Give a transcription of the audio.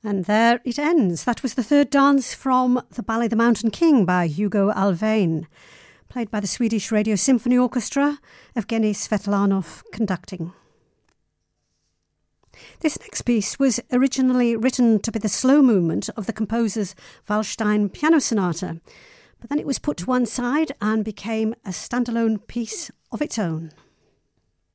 And there it ends. That was the third dance from the ballet The Mountain King by Hugo Alfvén, played by the Swedish Radio Symphony Orchestra, Evgeny Svetlanov conducting. This next piece was originally written to be the slow movement of the composer's Waldstein Piano Sonata, but then it was put to one side and became a standalone piece of its own.